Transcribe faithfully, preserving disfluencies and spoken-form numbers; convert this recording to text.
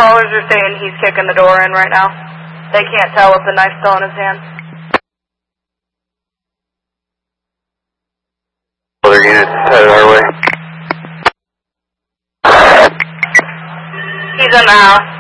callers are saying he's kicking the door in right now. They can't tell with the knife still in his hand. Other units headed our way. He's in the house.